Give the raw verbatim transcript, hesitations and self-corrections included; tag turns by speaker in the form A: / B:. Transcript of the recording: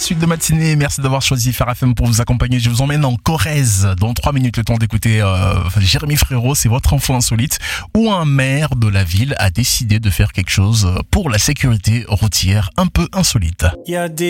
A: suite de matinée. Merci d'avoir choisi Phare F M pour vous accompagner. Je vous emmène en Corrèze. Dans trois minutes, le temps d'écouter euh, Jérémy Frérot, c'est votre info insolite, où un maire de la ville a décidé de faire quelque chose pour la sécurité routière un peu insolite.
B: Il y a des